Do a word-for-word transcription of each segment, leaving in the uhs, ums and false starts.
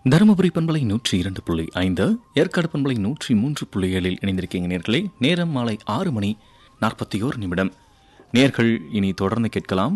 தருமபுரி பண்பலை நூற்றி இரண்டு புள்ளி ஐந்து, ஏற்காடு பண்பலை நூற்றி மூன்று புள்ளி ஏழில் இணைந்திருக்கீங்க நேர்களே. நேரம் மாலை ஆறு மணி நாற்பத்தி ஓரு நிமிடம். நேர்கள் இனி தொடர்ந்து கேட்கலாம்.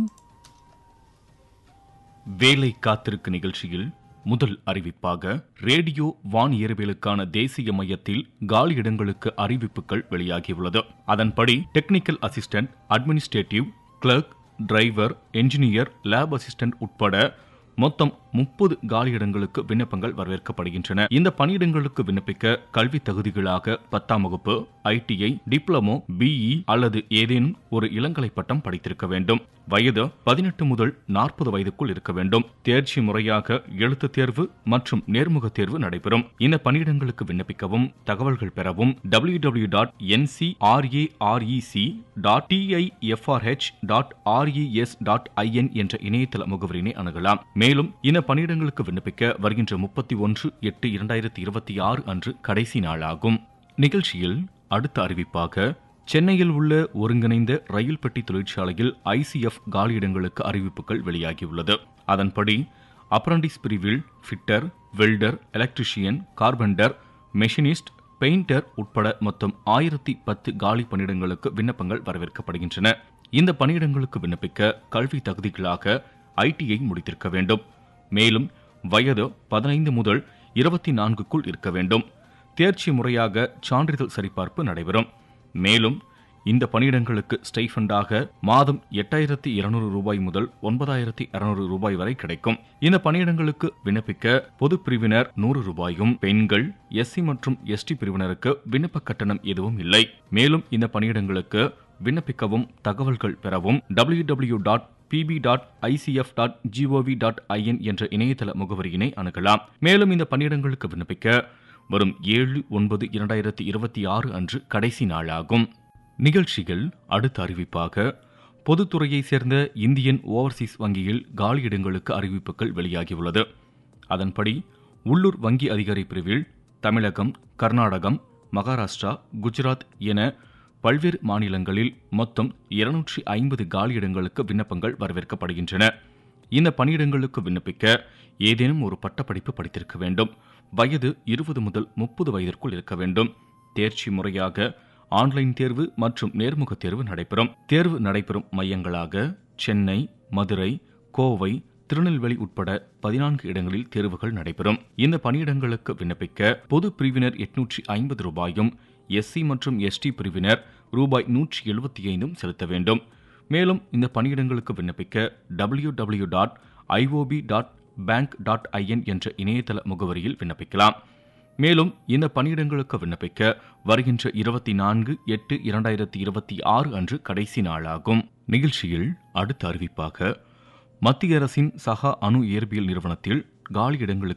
வேலை காத்திருக்கு நிகழ்ச்சியில் முதல் அறிவிப்பாக ரேடியோ வான் இயற்பியலுக்கான தேசிய மையத்தில் காலி இடங்களுக்கு அறிவிப்புகள் வெளியாகியுள்ளது. அதன்படி technical assistant, administrative, clerk, driver, engineer, lab assistant உட்பட மொத்தம் முப்பது காலியிடங்களுக்கு விண்ணப்பங்கள் வரவேற்கப்படுகின்றன. இந்த பணியிடங்களுக்கு விண்ணப்பிக்க கல்வி தகுதிகளாக பத்தாம் வகுப்பு, ஐடிஐ, டிப்ளமோ, பிஇ அல்லது ஏதேனும் ஒரு இளங்கலை பட்டம் படித்திருக்க வேண்டும். வயது பதினெட்டு முதல் நாற்பது வயதுக்குள் இருக்க வேண்டும். தேர்ச்சி முறையாக எழுத்து தேர்வு மற்றும் நேர்முக தேர்வு நடைபெறும். இந்த பணியிடங்களுக்கு விண்ணப்பிக்கவும் தகவல்கள் பெறவும் W W dot N C R A R E C dot D I F R H dot R E S dot I என் என்ற இணையதள முகவரினை அணுகலாம். மேலும் இந்த பணியிடங்களுக்கு விண்ணப்பிக்க வருகின்ற முப்பத்தி ஒன்று எட்டு இரண்டாயிரத்தி இருபத்தி ஆறு அன்று கடைசி நாளாகும். நிகழ்ச்சியில் அடுத்த அறிவிப்பாக சென்னையில் உள்ள ஒருங்கிணைந்த ரயில் பெட்டி தொழிற்சாலையில் ஐ சி எஃப் காலியிடங்களுக்கு அறிவிப்புகள் வெளியாகியுள்ளது. அதன்படி அப்ரண்டிஸ் பிரிவில் fitter, welder, electrician, carpenter, machinist, painter உட்பட மொத்தம் ஆயிரத்தி பத்து காலி பணியிடங்களுக்கு விண்ணப்பங்கள் வரவேற்கப்படுகின்றன. இந்த பணியிடங்களுக்கு விண்ணப்பிக்க கல்வி தகுதிகளாக ஐடிஐ முடித்திருக்க வேண்டும். மேலும் வயது பதினைந்து முதல் இருபத்தி நான்குக்குள் இருக்க வேண்டும். தேர்ச்சி முறையாக சான்றிதழ் சரிபார்ப்பு நடைபெறும். மேலும் இந்த பணியிடங்களுக்கு ஸ்டைஃபண்டாக மாதம் எட்டாயிரத்தி இருநூறு ரூபாய் முதல் ஒன்பதாயிரத்தி இருநூறு ரூபாய் வரை கிடைக்கும். இந்த பணியிடங்களுக்கு விண்ணப்பிக்க பொது பிரிவினர் நூறு ரூபாயும், பெண்கள், எஸ்சி மற்றும் எஸ்டி பிரிவினருக்கு விண்ணப்ப கட்டணம் எதுவும் இல்லை. மேலும் இந்த பணியிடங்களுக்கு விண்ணப்பிக்கவும் தகவல்கள் பெறவும் W W dot B B dot I C F dot G O we dot I என் என்ற இணையதள முகவரியினை அணுகலாம். மேலும் இந்த பணியிடங்களுக்கு விண்ணப்பிக்க வரும் ஏழு ஒன்பது இரண்டாயிரத்தி இருபத்தி ஆறு அன்று கடைசி நாளாகும். நிகழ்ச்சிகள் அடுத்த அறிவிப்பாக பொதுத்துறையைச் சேர்ந்த இந்தியன் ஓவர்சீஸ் வங்கியில் காலியிடங்களுக்கு அறிவிப்புகள் வெளியாகியுள்ளது. அதன்படி உள்ளூர் வங்கி அதிகாரி பிரிவில் தமிழகம், கர்நாடகம், மகாராஷ்டிரா, குஜராத் என பல்வேறு மாநிலங்களில் மொத்தம் இருநூற்றி ஐம்பது காலியிடங்களுக்கு விண்ணப்பங்கள் வரவேற்கப்படுகின்றன. இந்த பணியிடங்களுக்கு விண்ணப்பிக்க ஏதேனும் ஒரு பட்டப்படிப்பு படித்திருக்க வேண்டும். வயது இருபது முதல் முப்பது வயதிற்குள் இருக்க வேண்டும். தேர்ச்சி முறையாக ஆன்லைன் தேர்வு மற்றும் நேர்முக தேர்வு நடைபெறும். தேர்வு நடைபெறும் மையங்களாக சென்னை, மதுரை, கோவை, திருநெல்வேலி உட்பட பதினான்கு இடங்களில் தேர்வுகள் நடைபெறும். இந்த பணியிடங்களுக்கு விண்ணப்பிக்க பொது பிரிவினர் எட்நூற்றி ஐம்பது ரூபாயும், எஸ்சி மற்றும் எஸ்டி பிரிவினர் ரூபாய் நூற்றி எழுபத்தி ஐந்தும் செலுத்த வேண்டும். மேலும் இந்த பணியிடங்களுக்கு விண்ணப்பிக்க W W dot I O B dot bank dot I என் என்ற இணையதள முகவரியில் விண்ணப்பிக்கலாம். மேலும் இந்த பணியிடங்களுக்கு விண்ணப்பிக்க வருகின்ற இருபத்தி நான்கு எட்டு இரண்டாயிரத்தி இருபத்தி ஆறு அன்று கடைசி நாளாகும். நிகழ்ச்சியில் அடுத்த அறிவிப்பாக மத்திய அரசின் சகா அணு இயற்பியல் நிறுவனத்தில் காலியிடங்களுக்கு